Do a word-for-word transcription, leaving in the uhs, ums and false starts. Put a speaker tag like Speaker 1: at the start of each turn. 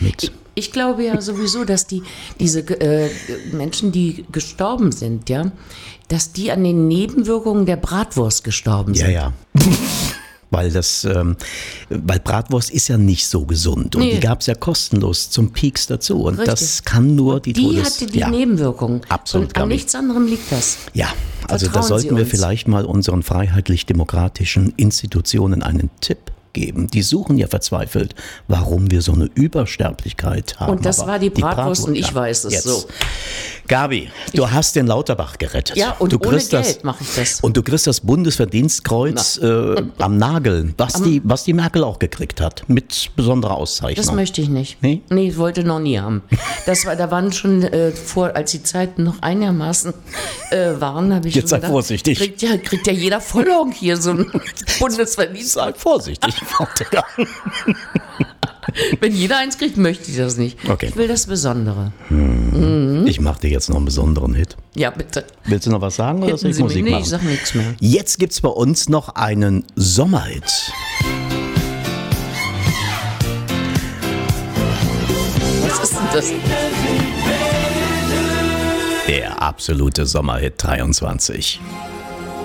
Speaker 1: mit.
Speaker 2: Ich, ich glaube ja sowieso, dass die diese äh, Menschen, die gestorben sind, ja, dass die an den Nebenwirkungen der Bratwurst gestorben sind.
Speaker 1: Ja, ja. Weil das, ähm, weil Bratwurst ist ja nicht so gesund und
Speaker 2: Nee.
Speaker 1: die gab es ja kostenlos zum Peaks dazu und
Speaker 2: Richtig.
Speaker 1: das kann nur die
Speaker 2: Die
Speaker 1: Todes...
Speaker 2: hatte die
Speaker 1: ja.
Speaker 2: Nebenwirkungen.
Speaker 1: Absolut,
Speaker 2: Und an
Speaker 1: Gabi.
Speaker 2: nichts anderem liegt das.
Speaker 1: Ja, also da
Speaker 2: Vertrauen
Speaker 1: sollten
Speaker 2: Sie
Speaker 1: wir
Speaker 2: uns.
Speaker 1: vielleicht mal unseren freiheitlich-demokratischen Institutionen einen Tipp geben. Die suchen ja verzweifelt, warum wir so eine Übersterblichkeit haben.
Speaker 2: Und das
Speaker 1: Aber
Speaker 2: war die Bratwurst und ich
Speaker 1: ja,
Speaker 2: weiß es
Speaker 1: jetzt.
Speaker 2: so.
Speaker 1: Gabi, du hast den Lauterbach gerettet.
Speaker 2: Ja, und
Speaker 1: du
Speaker 2: ohne
Speaker 1: kriegst
Speaker 2: Geld
Speaker 1: das,
Speaker 2: mache ich das.
Speaker 1: Und du kriegst das Bundesverdienstkreuz äh, am Nagel, was die, was die Merkel auch gekriegt hat, mit besonderer Auszeichnung.
Speaker 2: Das möchte ich nicht.
Speaker 1: Nee?
Speaker 2: Nee, ich wollte noch nie haben. Das war, da waren schon äh, vor, als die Zeiten noch einigermaßen äh, waren, habe ich
Speaker 1: Jetzt
Speaker 2: schon
Speaker 1: sei
Speaker 2: gedacht,
Speaker 1: vorsichtig.
Speaker 2: Kriegt ja, kriegt ja jeder Vollaugen hier so ein Bundesverdienst.
Speaker 1: Sei vorsichtig, Frau Tegger.
Speaker 2: Wenn jeder eins kriegt, möchte ich das nicht.
Speaker 1: Okay.
Speaker 2: Ich will das Besondere.
Speaker 1: Ich mache dir jetzt noch einen besonderen Hit.
Speaker 2: Ja, bitte.
Speaker 1: Willst du noch was sagen oder soll
Speaker 2: Hitten
Speaker 1: ich
Speaker 2: Sie mich?
Speaker 1: Musik
Speaker 2: Nee,
Speaker 1: machen?
Speaker 2: ich sag nichts mehr.
Speaker 1: Jetzt gibt's bei uns noch einen Sommerhit.
Speaker 2: Was ist denn das?
Speaker 1: Der absolute Sommerhit dreiundzwanzig.